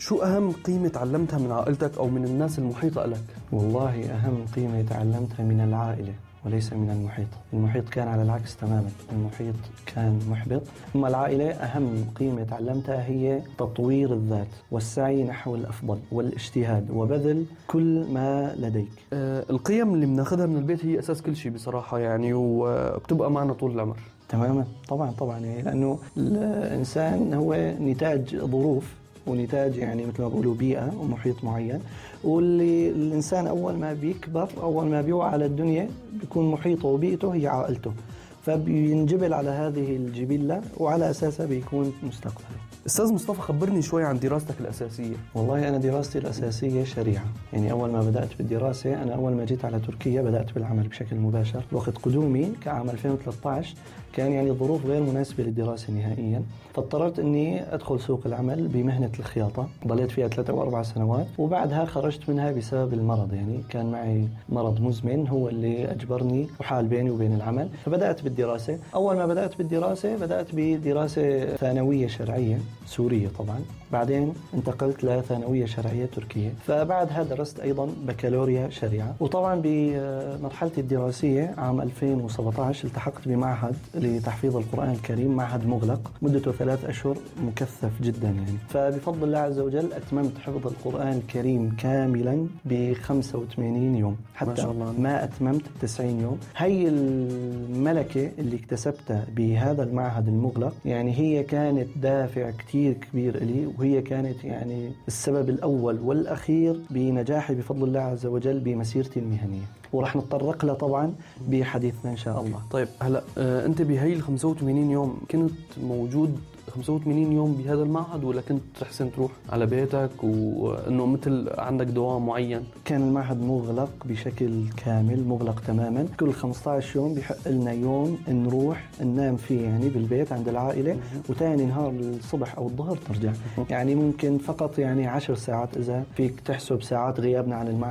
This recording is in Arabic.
شو أهم قيمة تعلمتها من عائلتك أو من الناس المحيطة لك؟ والله أهم قيمة تعلمتها من العائلة وليس من المحيط. المحيط كان على العكس تماما، المحيط كان محبط. أما العائلة أهم قيمة تعلمتها هي تطوير الذات والسعي نحو الأفضل والاجتهاد وبذل كل ما لديك. القيم اللي بناخدها من البيت هي أساس كل شيء بصراحة يعني، وبتبقى معنا طول العمر. تماما، طبعا يعني لأنه الإنسان هو نتاج ظروف ونتاج يعني مثل ما بقولوا بيئة ومحيط معين، واللي الإنسان أول ما بيكبر أول ما بيوعى على الدنيا بيكون محيطه وبيئته هي عائلته، فبينجبل على هذه الجبلة وعلى أساسها بيكون مستقبله. أستاذ مصطفى، خبرني شوي عن دراستك الأساسية. والله أنا دراستي الأساسية شريعة، يعني أول ما بدأت بالدراسة أنا أول ما جيت على تركيا بدأت بالعمل بشكل مباشر. وقت قدومي كعام 2013 كان يعني الظروف غير مناسبة للدراسة نهائيا، فاضطررت أني أدخل سوق العمل بمهنة الخياطة. ضليت فيها 3 أو 4 سنوات وبعدها خرجت منها بسبب المرض، يعني كان معي مرض مزمن هو اللي أجبرني وحال بيني وبين العمل. فبدأت بالدراسة. أول ما بدأت بالدراسة بدأت بدراسة ثانوية شرعية سورية طبعا، بعدين انتقلت لثانوية شرعية تركية، فبعدها درست أيضا بكالوريا شريعة. وطبعا بمرحلتي الدراسية عام 2017 التحقت بمعهد لتحفيظ القرآن الكريم، معهد مغلق مدته 3 أشهر، مكثف جدا يعني. فبفضل الله عز وجل أتممت حفظ القرآن الكريم كاملا ب85 يوم، حتى ما شاء الله ما أتممت 90 يوم. هي الملكة اللي اكتسبتها بهذا المعهد المغلق يعني هي كانت دافع كتير كبير لي، وهي كانت يعني السبب الأول والأخير بنجاحي بفضل الله عز وجل بمسيرتي المهنية، ورح نتطرق لها طبعا بحديثنا إن شاء الله. طيب هلأ أنت بهي 85 يوم كنت موجود 85 يوم بهذا المعهد، ولا كنت تحسن تروح على بيتك وأنه مثل عندك دوام معين؟ كان المعهد مغلق بشكل كامل، مغلق تماما. كل 15 يوم بحق لنا يوم نروح ننام فيه يعني بالبيت عند العائلة، وتاني نهار الصبح أو الظهر ترجع. يعني ممكن فقط يعني 10 ساعات إذا فيك تحسب ساعات غيابنا عن المعهد.